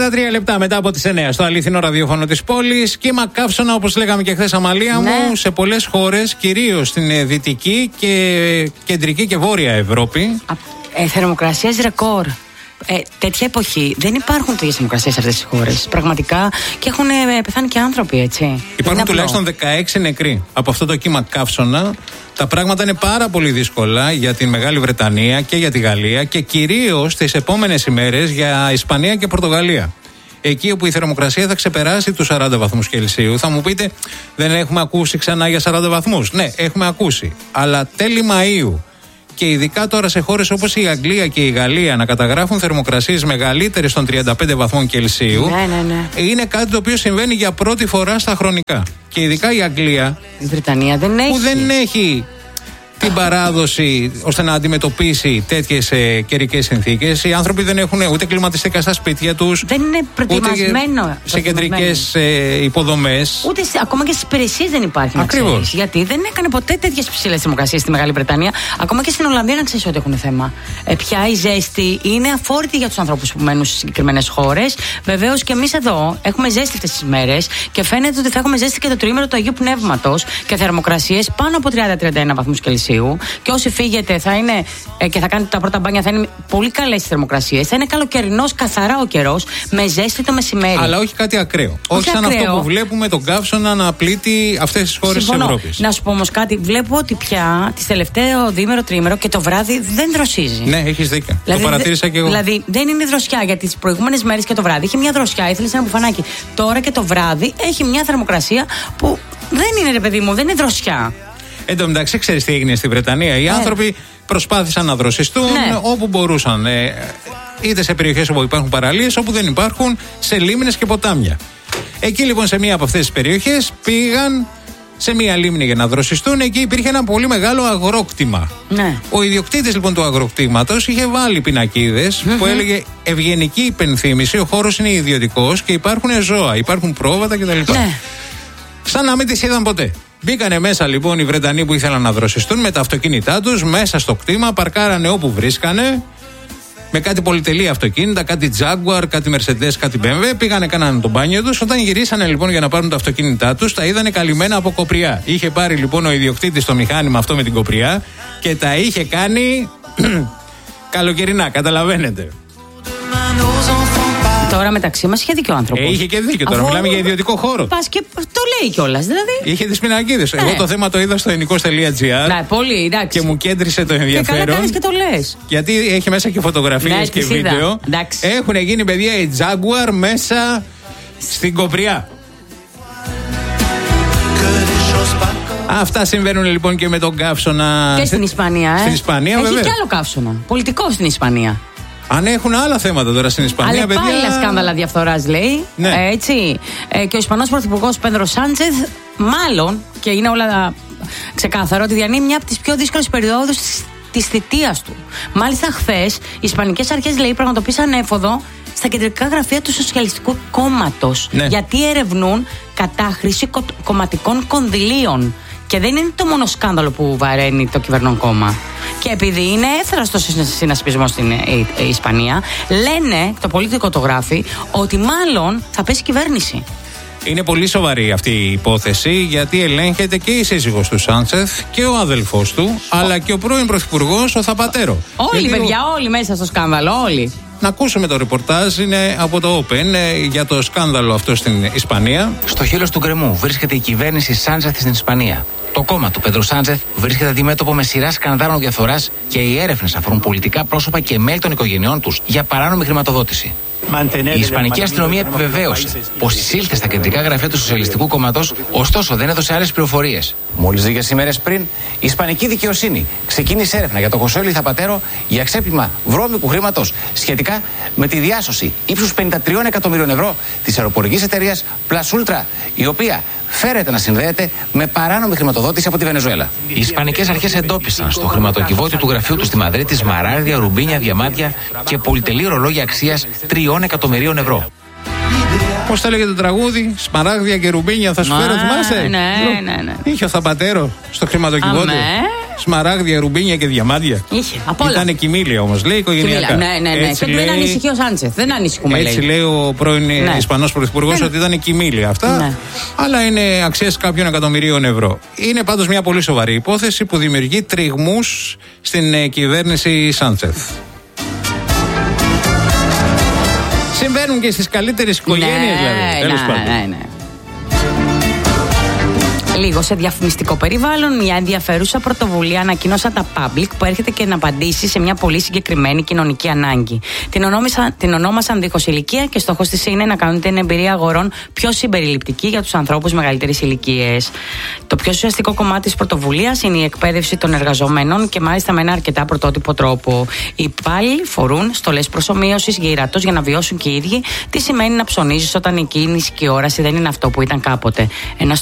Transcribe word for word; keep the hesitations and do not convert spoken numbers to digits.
σαράντα τρία λεπτά μετά από τις εννιά στο αληθινό ραδιόφωνο της πόλης. Κύμα καύσωνα, όπως λέγαμε και χθες, Αμαλία ναι. μου, σε πολλές χώρες, κυρίως στην δυτική και κεντρική και βόρεια Ευρώπη. Ε, θερμοκρασίες ρεκόρ. Ε, τέτοια εποχή δεν υπάρχουν τέτοιες θερμοκρασίες σε αυτές τις χώρες. Πραγματικά, και έχουν ε, πεθάνει και άνθρωποι, έτσι. Υπάρχουν τουλάχιστον δεκαέξι νεκροί από αυτό το κύμα καύσωνα. Τα πράγματα είναι πάρα πολύ δύσκολα για τη Μεγάλη Βρετανία και για τη Γαλλία και κυρίως τις επόμενες ημέρες για Ισπανία και Πορτογαλία. Εκεί όπου η θερμοκρασία θα ξεπεράσει τους σαράντα βαθμούς Κελσίου. Θα μου πείτε, δεν έχουμε ακούσει ξανά για σαράντα βαθμούς. Ναι, έχουμε ακούσει. Αλλά τέλη Μαΐου και ειδικά τώρα σε χώρες όπως η Αγγλία και η Γαλλία να καταγράφουν θερμοκρασίες μεγαλύτερες των τριάντα πέντε βαθμών Κελσίου, ναι, ναι, ναι. είναι κάτι το οποίο συμβαίνει για πρώτη φορά στα χρονικά. Και ειδικά η Αγγλία, η Βρετανία δεν έχει. που δεν έχει την παράδοση ώστε να αντιμετωπίσει τέτοιες ε, καιρικές συνθήκες. Οι άνθρωποι δεν έχουν ούτε κλιματιστικά στα σπίτια τους, δεν είναι προετοιμασμένο σε κεντρικές ε, υποδομές. Ούτε σε, ακόμα και στις υπηρεσίες δεν υπάρχει. Ακριβώς. Γιατί δεν έκανε ποτέ τέτοιες ψηλές θερμοκρασίες στη Μεγάλη Βρετανία. Ακόμα και στην Ολλανδία, να ξέρεις ότι έχουν θέμα. Ε, πια η ζέστη είναι αφόρητη για τους ανθρώπους που μένουν στις συγκεκριμένες χώρες. Βεβαίως και εμείς εδώ έχουμε ζέστη αυτές τις μέρες και φαίνεται ότι θα έχουμε ζέστη και το τριήμερο του Αγίου Πνεύματος και θερμοκρασίες πάνω από τριάντα με τριάντα ένα βαθμούς Κελσίου. Και όσοι φύγετε θα είναι ε, και θα κάνετε τα πρώτα μπάνια, θα είναι πολύ καλές οι θερμοκρασίες. Θα είναι καλοκαιρινός, καθαρά ο καιρός, με ζέστη το μεσημέρι. Αλλά όχι κάτι ακραίο. Όχι, όχι σαν ακραίο. Αυτό που βλέπουμε τον καύσωνα να πλήττει αυτές τις χώρες της Ευρώπης. Να σου πω όμως κάτι. Βλέπω ότι πια τη τελευταίο διήμερο, τρίμερο και το βράδυ δεν δροσίζει. Ναι, έχεις δίκιο. Δηλαδή, το παρατήρησα και εγώ. Δηλαδή δεν είναι δροσιά, γιατί τις προηγούμενες μέρες και το βράδυ είχε μια δροσιά, ήθελε ένα μπουφανάκι. Τώρα και το βράδυ έχει μια θερμοκρασία που δεν είναι, ρε παιδί μου, δεν είναι δροσιά. Εν τω μεταξύ, ξέρεις τι έγινε στη Βρετανία. Οι ε. άνθρωποι προσπάθησαν να δροσιστούν ναι. όπου μπορούσαν. Ε, είτε σε περιοχές όπου υπάρχουν παραλίες, όπου δεν υπάρχουν, σε λίμνες και ποτάμια. Εκεί λοιπόν, σε μία από αυτές τις περιοχές, πήγαν σε μία λίμνη για να δροσιστούν. Εκεί υπήρχε ένα πολύ μεγάλο αγρόκτημα. Ναι. Ο ιδιοκτήτης λοιπόν του αγροκτήματος είχε βάλει πινακίδες mm-hmm. που έλεγε ευγενική υπενθύμηση, ο χώρος είναι ιδιωτικός και υπάρχουν ζώα, υπάρχουν πρόβατα κτλ. Ναι. Σαν να μην τις είδαν ποτέ. Μπήκανε μέσα λοιπόν οι Βρετανοί που ήθελαν να δροσιστούν με τα αυτοκίνητά τους μέσα στο κτήμα, παρκάρανε όπου βρίσκανε με κάτι πολυτελή αυτοκίνητα, κάτι Jaguar, κάτι Mercedes, κάτι μπι εμ ντάμπλιου. Πήγανε, κάνανε το μπάνιο τους. Όταν γυρίσανε λοιπόν για να πάρουν τα αυτοκίνητά τους, τα είδανε καλυμμένα από κοπριά. Είχε πάρει λοιπόν ο ιδιοκτήτης το μηχάνημα αυτό με την κοπριά και τα είχε κάνει καλοκαιρινά, καταλαβαίνετε. Τώρα μεταξύ μας είχε δίκιο ο άνθρωπος. Ε, είχε και δίκιο. Τώρα αφού μιλάμε για ιδιωτικό χώρο. Πας και το λέει κιόλας, δηλαδή. Είχε τις πινακίδες. Ναι. Εγώ το θέμα το είδα στο ενικός τελεία τζι άρ. Ναι, πολύ, εντάξει. Και μου κέντρισε το ενδιαφέρον. Και καλά κάνεις και το λες. Γιατί έχει μέσα και φωτογραφίες ναι, και βίντεο. Έχουν γίνει, παιδιά, η Jaguar μέσα στην κοπριά. Αυτά συμβαίνουν λοιπόν και με τον καύσωνα. Και στην Ισπανία, ε. Στην Ισπανία, έχει βέβαια. Έχει και άλλο καύσωνα. Πολιτικό στην Ισπανία. Αν έχουν άλλα θέματα τώρα στην Ισπανία, αλλά παιδιά. Αλλά πάλι σκάνδαλα διαφθοράς, λέει. Ναι. Ε, έτσι. Ε, και ο Ισπανός Πρωθυπουργός Πέντρο Σάντσεθ, μάλλον, και είναι όλα ξεκάθαρο, ότι διανύει μια από τις πιο δύσκολες περιόδους της θητείας του. Μάλιστα, χθες, οι Ισπανικές αρχές, λέει, πραγματοποίησαν έφοδο στα κεντρικά γραφεία του Σοσιαλιστικού Κόμματος. Ναι. Γιατί ερευνούν κατάχρηση κο- κομματικών κονδυλίων. Και δεν είναι το μόνο σκάνδαλο που βαραίνει το κυβερνών κόμμα. Και επειδή είναι εύθραστο συνασπισμό στην Ισπανία, λένε, το Πολίτικο το γράφει, ότι μάλλον θα πέσει κυβέρνηση. Είναι πολύ σοβαρή αυτή η υπόθεση, γιατί ελέγχεται και η σύζυγος του Σάντσεθ και ο αδελφός του, αλλά και ο πρώην πρωθυπουργός, ο Θαπατέρο. Όλοι, γιατί παιδιά, ο... όλοι μέσα στο σκάνδαλο, όλοι. Να ακούσουμε το ρεπορτάζ, είναι από το Open για το σκάνδαλο αυτό στην Ισπανία. Στο χείλος του γκρεμού βρίσκεται η κυβέρνηση Σάντσεθ στην Ισπανία. Το κόμμα του Πέντρο Σάντσεθ βρίσκεται αντιμέτωπο με σειρά σκανδάλων διαφθοράς και οι έρευνες αφορούν πολιτικά πρόσωπα και μέλη των οικογενειών τους για παράνομη χρηματοδότηση. Η Ισπανική αστυνομία επιβεβαίωσε πως εισήλθε στα κεντρικά γραφεία του Σοσιαλιστικού Κόμματος, ωστόσο δεν έδωσε άλλες πληροφορίες. Μόλις λίγες ημέρες πριν, η Ισπανική δικαιοσύνη ξεκίνησε έρευνα για τον Χωσέ Θαπατέρο για ξέπλυμα βρώμικου χρήματος σχετικά με τη διάσωση ύψους πενήντα τρία εκατομμυρίων ευρώ της αεροπορικής εταιρείας Plus Ultra, η οποία φέρεται να συνδέεται με παράνομη χρηματοδότηση από τη Βενεζουέλα. Οι Ισπανικές αρχές εντόπισαν στο χρηματοκιβώτιο του γραφείου του στη Μαδρίτη σμαράγδια, ρουμπίνια, διαμάντια και πολυτελή ρολόγια αξίας τριών εκατομμυρίων ευρώ. Πώς το έλεγε το τραγούδι, σμαράγδια και ρουμπίνια θα σου φέρω, θυμάσαι? Ναι, ναι, ναι. Είχε ο Θαπατέρο στο χρηματοκιβώτιο. Σμαράγδια, ρουμπίνια και διαμάντια. Είχε, απ' όλα. Ήτανε κοιμήλια όμως, λέει οικογενειακά. Ναι, ναι, ναι. Έτσι και λέει, δεν ανησυχεί ο Σάντσεθ. Δεν ανησυχούμε, έτσι λέει. λέει ο πρώην ναι. Ισπανός Πρωθυπουργός, ναι. ότι ήταν κοιμήλια αυτά. Ναι. Αλλά είναι αξίας κάποιων εκατομμυρίων ευρώ. Είναι πάντως μια πολύ σοβαρή υπόθεση που δημιουργεί τριγμούς στην ε, κυβέρνηση Σάντσεθ. Συμβαίνουν και στις καλύτερες οικογένειες, ναι, δηλαδή. Τέλος πάντων. Ναι, ναι. Λίγο σε διαφημιστικό περιβάλλον, μια ενδιαφέρουσα πρωτοβουλία ανακοίνωσαν τα Public που έρχεται και να απαντήσει σε μια πολύ συγκεκριμένη κοινωνική ανάγκη. Την, ονόμισαν, την ονόμασαν δίχως ηλικία και στόχος της είναι να κάνουν την εμπειρία αγορών πιο συμπεριληπτική για τους ανθρώπους μεγαλύτερης ηλικίας. Το πιο ουσιαστικό κομμάτι της πρωτοβουλίας είναι η εκπαίδευση των εργαζομένων και μάλιστα με ένα αρκετά πρωτότυπο τρόπο. Οι υπάλληλοι φορούν στολές προσομοίωσης γυρατός για να βιώσουν και οι ίδιοι τι σημαίνει να ψωνίζεις όταν η κίνηση και η όραση δεν είναι αυτό που ήταν κάποτε. Ένα